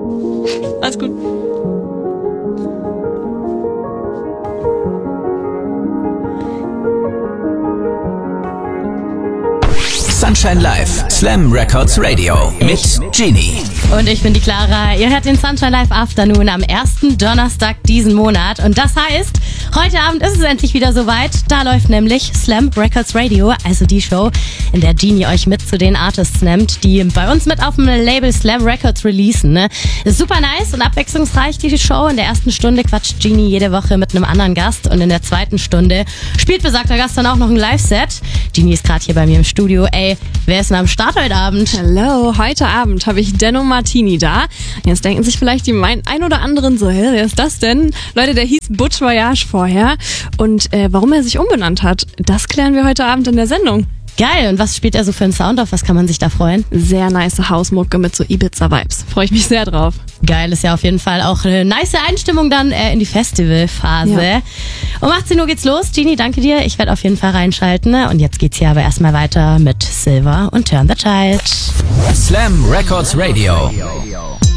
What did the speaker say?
Alles gut. Sunshine Live, Slam Records Radio mit Genie. Und ich bin die Clara. Ihr hört den Sunshine Live Afternoon am ersten Donnerstag diesen Monat. Und das heißt, heute Abend ist es endlich wieder soweit. Da läuft nämlich Slam Records Radio, also die Show, in der Genie euch mit zu den Artists nimmt, die bei uns mit auf dem Label Slam Records releasen. Ne? Ist super nice und abwechslungsreich, die Show. In der ersten Stunde quatscht Genie jede Woche mit einem anderen Gast. Und in der zweiten Stunde spielt besagter Gast dann auch noch ein Live-Set. Genie ist gerade hier bei mir im Studio. Ey, wer ist denn am Start heute Abend? Hallo, heute Abend habe ich Denno Martini da. Jetzt denken sich vielleicht die ein oder anderen so, hä, wer ist das denn? Leute, der hieß Butch Voyage vorher. Und warum er sich umbenannt hat, das klären wir heute Abend in der Sendung. Geil, und was spielt er so für einen Sound? Auf was kann man sich da freuen? Sehr nice Hausmucke mit so Ibiza-Vibes. Freue ich mich sehr drauf. Geil, ist ja auf jeden Fall auch eine nice Einstimmung dann in die Festivalphase. Ja. Um 18 Uhr geht's los. Genie, danke dir. Ich werde auf jeden Fall reinschalten. Und jetzt geht's hier aber erstmal weiter mit Silver und Turn the Tide. Slam Records Radio.